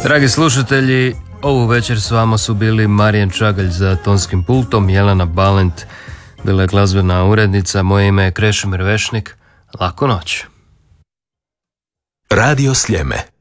Dragi slušatelji, ovu večer s vama su bili Marijan Čagalj za tonskim pultom, Jelena Balent bila je glazbena urednica, moje ime je Krešimir Vešnik. Laku noć. Radio Sljeme.